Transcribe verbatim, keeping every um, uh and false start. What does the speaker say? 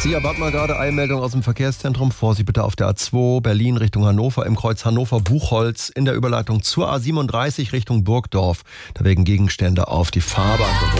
Sie erwarten mal gerade Eilmeldung aus dem Verkehrszentrum. Vorsicht bitte auf der A zwei Berlin Richtung Hannover im Kreuz Hannover-Buchholz in der Überleitung zur A siebenunddreißig Richtung Burgdorf. Da wegen Gegenstände auf die Fahrbahn geworfen.